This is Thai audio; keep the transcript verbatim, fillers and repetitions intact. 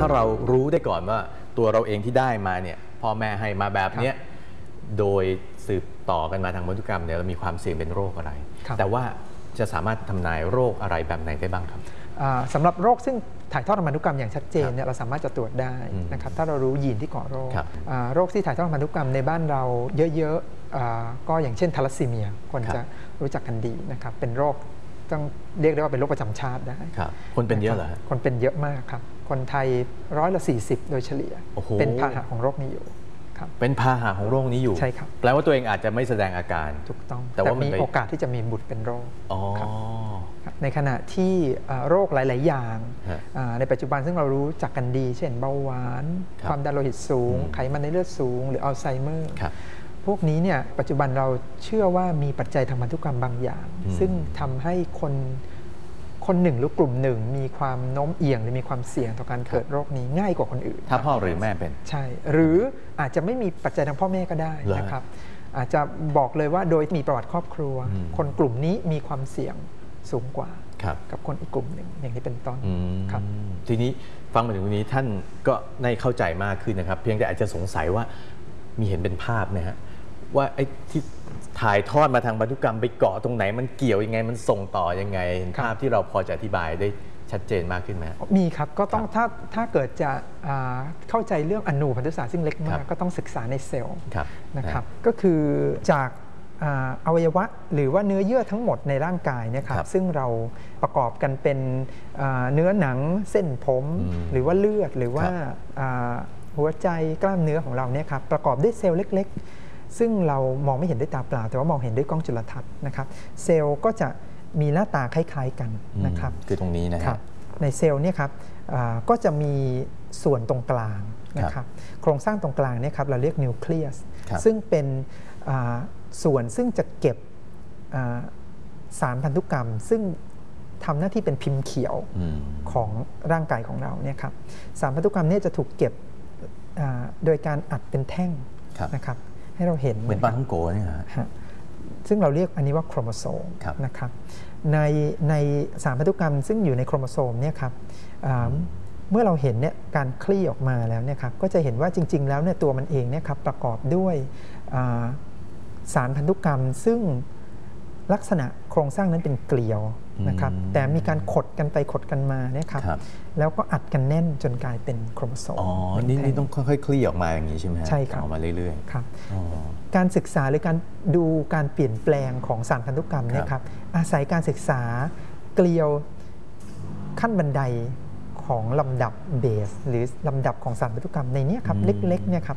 ถ้าเรารู้ได้ก่อนว่าตัวเราเองที่ได้มาเนี่ยพ่อแม่ให้มาแบบเนี้ยโดยสืบต่อกันมาทางพันธุกรรมเนี่ยเรามีความเสี่ยงเป็นโรคอะไรแต่ว่าจะสามารถทำนายโรคอะไรแบบไหนได้บ้างครับสำหรับโรคซึ่งถ่ายทอดทางพันธุกรรมอย่างชัดเจนเนี่ยเราสามารถจะตรวจได้นะครับถ้าเรารู้ยีนที่ก่อโรคโรคที่ถ่ายทอดทางพันธุกรรมในบ้านเราเยอะๆก็อย่างเช่นทาลัสซีเมียคนจะรู้จักกันดีนะครับเป็นโรคต้องเรียกได้ว่าเป็นโรคประจำชาติได้คนเป็นเยอะเหรอคนเป็นเยอะมากครับคนไทยร้อยละสี่สิบโดยเฉลี่ยเป็นพาหะของโรคนี้อยู่เป็นพาหะของโรคนี้อยู่ใช่ครับแปลว่าตัวเองอาจจะไม่แสดงอาการถูกต้องแต่ว่ามีโอกาสที่จะมีบุตรเป็นโรคในขณะที่โรคหลาย ๆ อย่างในปัจจุบันซึ่งเรารู้จักกันดีเช่นเบาหวานความดันโลหิตสูงไขมันในเลือดสูงหรืออัลไซเมอร์พวกนี้เนี่ยปัจจุบันเราเชื่อว่ามีปัจจัยทางพันธุกรรมบางอย่างซึ่งทำให้คนคนหนึ่งหรือกลุ่มหนึ่งมีความโน้มเอียงหรือมีความเสี่ยงต่อการเกิดโรคนี้ง่ายกว่าคนอื่นถ้าพ่อหรือแม่เป็นใช่หรืออาจจะไม่มีปัจจัยทางพ่อแม่ก็ได้นะครับอาจจะบอกเลยว่าโดยมีประวัติครอบครัวคนกลุ่มนี้มีความเสี่ยงสูงกว่ากับคนอีกกลุ่มหนึ่งอย่างนี้เป็นต้นครับทีนี้ฟังมาถึงตรงนี้ท่านก็ได้เข้าใจมากขึ้นนะครับเพียงแต่อาจจะสงสัยว่ามีเห็นเป็นภาพไหมฮะว่าไอ้ที่ถ่ายทอดมาทางพันธุกรรมไปเกาะตรงไหนมันเกี่ยวยังไงมันส่งต่อยังไงภาพที่เราพอจะอธิบายได้ชัดเจนมากขึ้นไหมมีครับก็ต้องถ้าถ้าเกิดจะเข้าใจเรื่องอนูพันธุศาสตร์ซึ่งเล็กมากก็ต้องศึกษาในเซลล์นะครับก็คือจากอวัยวะหรือว่าเนื้อเยื่อทั้งหมดในร่างกายเนี่ยครับซึ่งเราประกอบกันเป็นเนื้อหนังเส้นผมหรือว่าเลือดหรือว่าหัวใจกล้ามเนื้อของเราเนี่ยครับประกอบด้วยเซลล์เล็กๆซึ่งเรามองไม่เห็นด้วยตาเปล่าแต่ว่ามองเห็นด้วยกล้องจุลทรรศน์นะครับเซลล์ก็จะมีหน้าตาคล้ายๆกันนะครับคือตรงนี้นะครับในเซลล์เนี่ยครับก็จะมีส่วนตรงกลางนะครับโครงสร้างตรงกลางเนี่ยครับเราเรียกนิวเคลียสซึ่งเป็นส่วนซึ่งจะเก็บสารพันธุกรรมซึ่งทำหน้าที่เป็นพิมพ์เขียวของร่างกายของเราเนี่ยครับสารพันธุกรรมเนี่ยจะถูกเก็บโดยการอัดเป็นแท่งนะครับให้เราเห็นเหมือนปลาท่องโกนี่ฮะซึ่งเราเรียกอันนี้ว่าโครโมโซมนะครับในในสารพันธุกรรมซึ่งอยู่ในโครโมโซมเนี่ยครับเมื่อเราเห็นเนี่ยการคลี่ออกมาแล้วเนี่ยครับก็จะเห็นว่าจริงๆแล้วเนี่ยตัวมันเองเนี่ยครับประกอบด้วยสารพันธุกรรมซึ่งลักษณะโครงสร้างนั้นเป็นเกลียวนะครับแต่มีการขดกันไปขดกันมาเนี่ยครับแล้วก็อัดกันแน่นจนกลายเป็นโครโมโซมอ๋อนี่นี่ต้องค่อยๆคลี่ออกมาอย่างนี้ใช่ไหมใช่ครับออกมาเรื่อยๆครับการศึกษาหรือการดูการเปลี่ยนแปลงของสารพันธุกรรมเนี่ยครับอาศัยการศึกษาเกลียวขั้นบันไดของลำดับเบสหรือลำดับของสารพันธุกรรมในนี้ครับเล็กๆเนี่ยครับ